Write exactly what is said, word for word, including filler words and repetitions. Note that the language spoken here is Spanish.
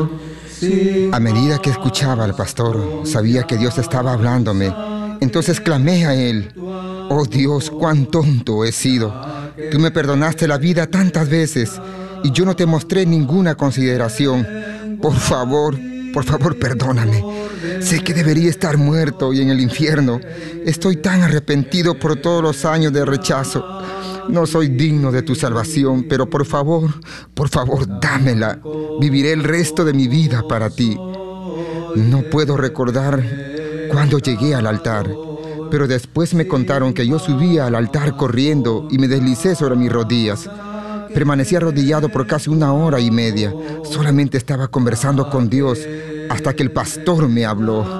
A medida que escuchaba al pastor, sabía que Dios estaba hablándome. Entonces clamé a Él. Oh Dios, cuán tonto he sido. Tú me perdonaste la vida tantas veces y yo no te mostré ninguna consideración. Por favor, por favor, perdóname. Sé que debería estar muerto y en el infierno. Estoy tan arrepentido por todos los años de rechazo. No soy digno de tu salvación, pero por favor, por favor, dámela. Viviré el resto de mi vida para ti. No puedo recordar cuándo llegué al altar, pero después me contaron que yo subía al altar corriendo y me deslicé sobre mis rodillas. Permanecí arrodillado por casi una hora y media. Solamente estaba conversando con Dios hasta que el pastor me habló.